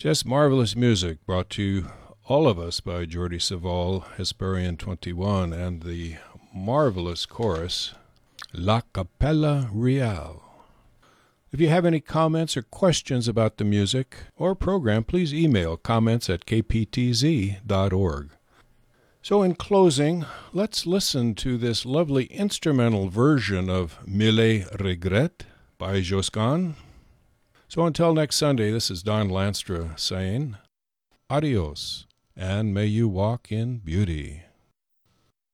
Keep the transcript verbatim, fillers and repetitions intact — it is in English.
Just marvelous music brought to all of us by Jordi Savall, Hesperian twenty-one, and the marvelous chorus, La Capella Real. If you have any comments or questions about the music or program, please email comments at k p t z dot org. So in closing, let's listen to this lovely instrumental version of Mille Regrets by Josquin. So until next Sunday, this is Don Lanstra saying adios, and may you walk in beauty.